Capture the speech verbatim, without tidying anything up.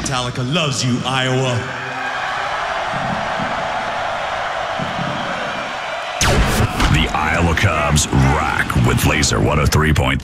Metallica loves you, Iowa. The Iowa Cubs rock with Laser one oh three point three.